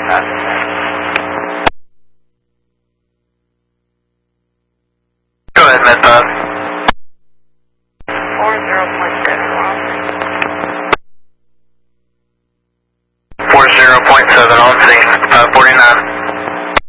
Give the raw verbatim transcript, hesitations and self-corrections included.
Go ahead, Method. four zero point seven. Four zero point